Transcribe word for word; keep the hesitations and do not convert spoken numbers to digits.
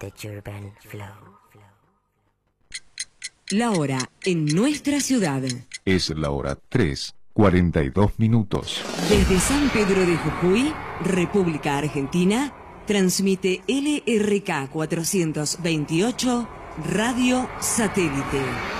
The Urban Flow. La hora en nuestra ciudad. Es la hora tres, cuarenta y dos minutos. Desde San Pedro de Jujuy, República Argentina, transmite L R K cuatrocientos veintiocho Radio Satélite.